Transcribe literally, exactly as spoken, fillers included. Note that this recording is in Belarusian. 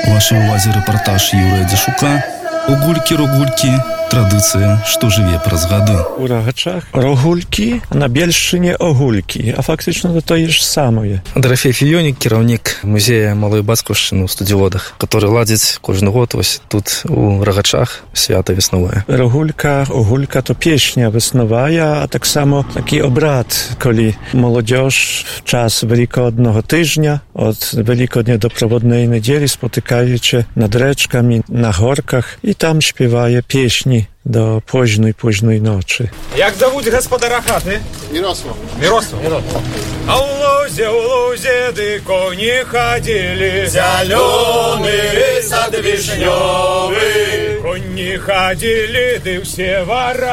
Вашій увазі рэпартаж Юрыя Дзяшука. Огулькі-рогулькі – традыцыя, што жыве праз гады. У Рагачах рогулькі, на Бельшчыне огулькі, а фактычна то тое ж самае. Дарафей Фіёнік, кіраўнік музея Малой Бацькаўшчыны ў Студзіводах, который ладзіць кожны год вось тут у Рагачах свята веснавое. Рогулька, огулька то песня веснавая, а так само такі обрад, коли молодежь в час Великодного тижня, od Великодня до Проводної неділі спотикаючи над речками, на горках і там śpiewaje пісні до późnej-późnej ночі. Як зовуть господара хати? Мирослав. Мирослав. Мирослав. А у лузе, у лузе, ды коні ходили, Зеленый сад вишневый, коні ходили, ды все вора.